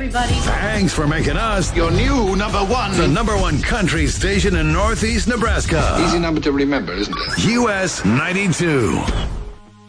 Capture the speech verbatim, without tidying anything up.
everybody. Thanks for making us your new number one. The number one country station in Northeast Nebraska. Easy number to remember, isn't it? U S ninety-two.